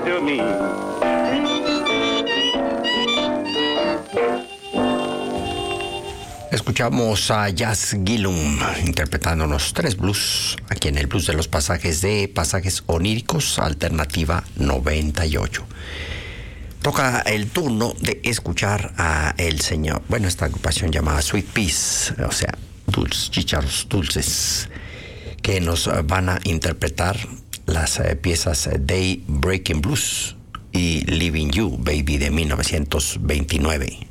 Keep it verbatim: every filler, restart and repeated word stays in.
to me. Escuchamos a Jazz Gillum interpretándonos tres blues aquí en el Blues de los Pasajes de Pasajes Oníricos, Alternativa noventa y ocho. Toca el turno de escuchar a el señor, bueno, esta agrupación llamada Sweet Peas, o sea, dulces, chícharos dulces, que nos van a interpretar las eh, piezas Day Breaking Blues y Leaving You, Baby, de mil novecientos veintinueve.